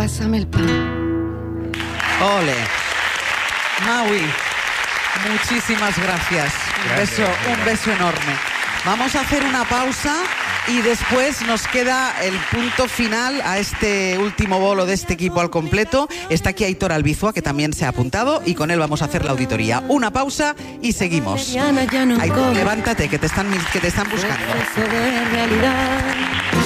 pásame el pan. Ole. Maui, muchísimas gracias. Un beso enorme. Vamos a hacer una pausa y después nos queda el punto final a este último bolo de este equipo al completo. Está aquí Aitor Albizua, que también se ha apuntado, y con él vamos a hacer la auditoría. Una pausa y seguimos. Aitor, levántate, que te están buscando.